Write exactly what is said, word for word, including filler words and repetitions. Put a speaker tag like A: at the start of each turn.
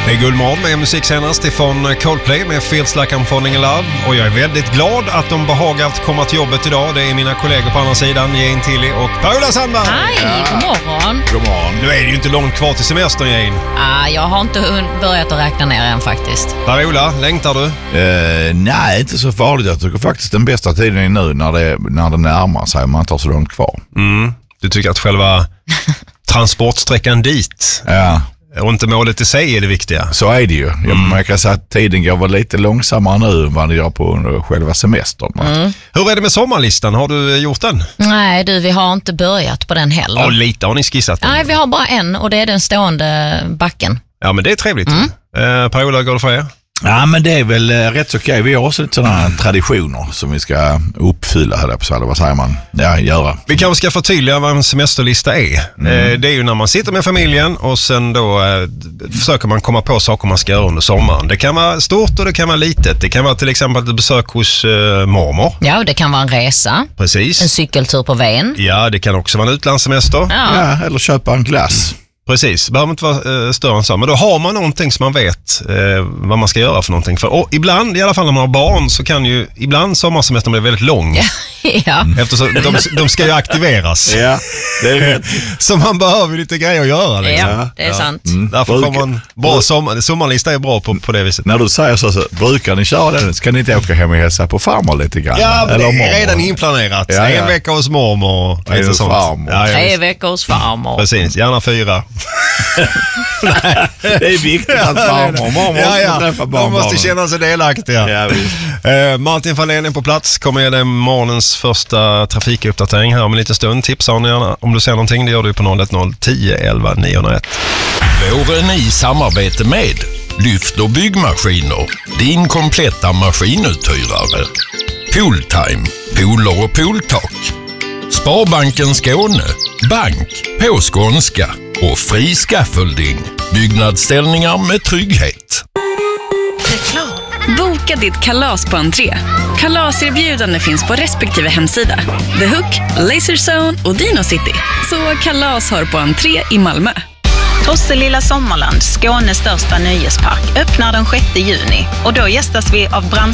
A: Det är Guldmorgon med musik senast ifrån Coldplay med Feels Like I'm Falling in Love. Och jag är väldigt glad att de behagat komma till jobbet idag. Det är mina kollegor på andra sidan, Jane Tilly och Per-Ola Sandberg.
B: Hej, ja. God morgon.
A: God morgon. Nu är det ju inte långt kvar till semestern, Jane.
B: Ah, jag har inte börjat att räkna ner än faktiskt.
A: Per-Ola, längtar du?
C: Uh, nej, inte så farligt. Jag tycker faktiskt den bästa tiden är nu när det, när det närmar sig. Man tar så långt kvar.
A: Mm. Du tycker att själva transportsträckan dit...
C: Ja.
A: Och inte målet i sig är det viktiga.
C: Så är det ju. Mm. Jag, man kan säga att tiden går väl lite långsammare nu än vad det gör på själva semestern.
B: Mm.
A: Hur är det med sommarlistan? Har du gjort den?
B: Nej du, vi har inte börjat på den heller.
A: Ja, lite har ni skissat den.
B: Nej, vi har bara en och det är den stående backen.
A: Ja, men det är trevligt. Mm. Eh, Per-Ola, går det för er?
C: Ja, men det är väl eh, rätt så okej. Vi har också lite sådana traditioner som vi ska uppfylla här på så, eller vad säger man? Ja, göra.
A: Vi kanske ska förtydliga vad en semesterlista är. Mm. Eh, det är ju när man sitter med familjen och sen då eh, försöker man komma på saker man ska göra under sommaren. Det kan vara stort och det kan vara litet. Det kan vara till exempel ett besök hos eh, mormor.
B: Ja, det kan vara en resa.
A: Precis.
B: En cykeltur på Ven.
A: Ja, det kan också vara en utlandssemester.
B: Ja,
C: ja eller köpa en glass.
A: Precis, det behöver inte vara eh, större än så. Men då har man någonting som man vet eh, vad man ska göra för någonting. För och ibland, i alla fall när man har barn, så kan ju ibland sommarsemestern bli väldigt lång.
B: Ja.
A: Eftersom de, de ska ju aktiveras.
C: Ja, det är rätt.
A: Så man behöver lite grejer att göra. Liksom.
B: Ja, det är ja. sant.
A: Mm. Därför kommer en bra sommar, sommarlista är bra på, på det viset.
C: När du säger så, så brukar ni köra den? Ska ni inte åka hem och hälsa på farmor lite grann?
A: Ja, men
C: eller
A: det är
C: mormor?
A: Redan inplanerat.
C: Ja, ja.
A: En vecka hos mormor. Och lite sånt.
C: Farmor.
A: Ja,
B: Tre veckor hos farmor.
A: Precis, gärna fyra.
C: Nej, det är viktigt att farmor och mormor
A: ja, ja.
C: träffa barn.
A: De måste känna sig delaktiga.
C: Ja,
A: eh, Martin Fahlén är på plats. Kommer ge dig morgonens första trafikuppdatering här om en liten stund. Tipsa honom gärna om du ser någonting. Det gör du på noll ett noll tio elva nio noll ett.
D: Våren i samarbete med Lyft och byggmaskiner. Din kompletta maskinuthyrare. Pooltime. Pooler och pooltak. Sparbanken Skåne. Bank på skånska. Och fri scaffolding. Byggnadsställningar med trygghet.
E: Boka ditt kalas på entré. Kalaserbjudande finns på respektive hemsida. The Hook, Laserzone och Dino City. Så kalas har på entré i Malmö.
F: Tosselilla Sommarland, Skånes största nöjespark, öppnar den sjätte juni. Och då gästas vi av brandsäkerhet